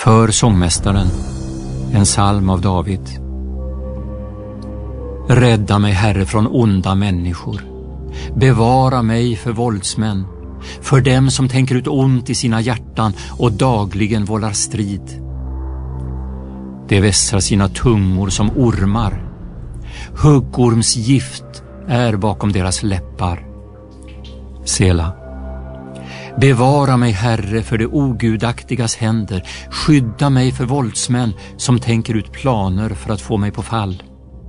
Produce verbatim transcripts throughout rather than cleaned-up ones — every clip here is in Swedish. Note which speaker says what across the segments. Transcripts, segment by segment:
Speaker 1: För sångmästaren, en psalm av David. Rädda mig, Herre, från onda människor. Bevara mig för våldsmän, för dem som tänker ut ont i sina hjärtan och dagligen vållar strid. De vässar sina tungor som ormar. Huggormsgift är bakom deras läppar. Sela. Bevara mig, Herre, för det ogudaktigas händer. Skydda mig för våldsmän som tänker ut planer för att få mig på fall.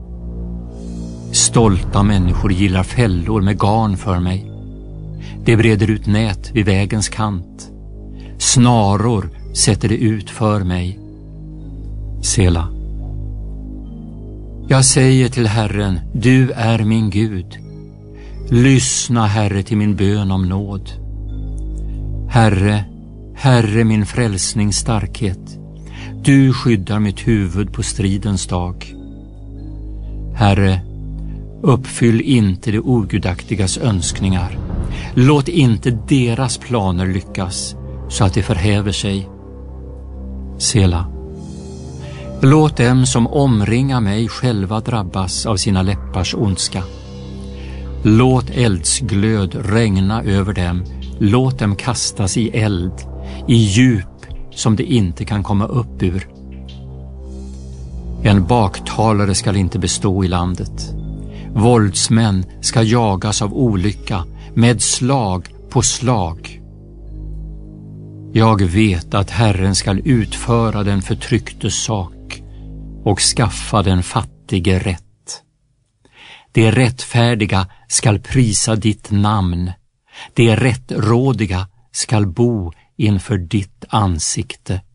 Speaker 1: Stolta människor gillar fällor med garn för mig. De breder ut nät vid vägens kant. Snaror sätter det ut för mig. Sela. Jag säger till Herren, du är min Gud. Lyssna, Herre, till min bön om nåd. Herre, Herre, min frälsnings starkhet. Du skyddar mitt huvud på stridens dag. Herre, uppfyll inte de ogudaktigas önskningar. Låt inte deras planer lyckas så att de förhäver sig. Sela. Låt dem som omringar mig själva drabbas av sina läppars ondska. Låt eldsglöd regna över dem. Låt dem kastas i eld, i djup som de inte kan komma upp ur. En baktalare skall inte bestå i landet. Våldsmän ska jagas av olycka med slag på slag. Jag vet att Herren skall utföra den förtrycktes sak och skaffa den fattige rätt. De rättfärdiga skall prisa ditt namn. De rättrådiga skall bo inför ditt ansikte.